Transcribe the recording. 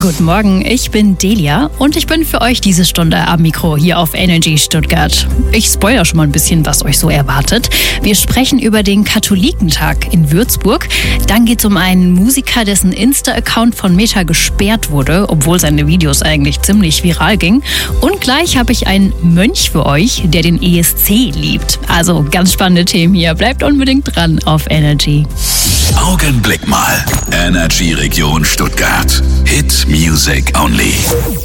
Guten Morgen, ich bin Delia und ich bin für euch diese Stunde am Mikro hier auf Energy Stuttgart. Ich spoilere schon mal ein bisschen, was euch so erwartet. Wir sprechen über den Katholikentag in Würzburg. Dann geht es um einen Musiker, dessen Insta-Account von Meta gesperrt wurde, obwohl seine Videos eigentlich ziemlich viral gingen. Und gleich habe ich einen Mönch für euch, der den ESC liebt. Also ganz spannende Themen hier. Bleibt unbedingt dran auf Energy. Augenblick mal. Energy Region Stuttgart. Hit Music Only.